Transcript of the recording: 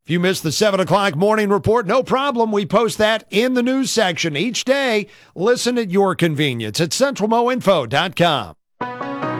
If you missed the 7 o'clock morning report, no problem. We post that in the news section each day. Listen at your convenience at centralmoinfo.com.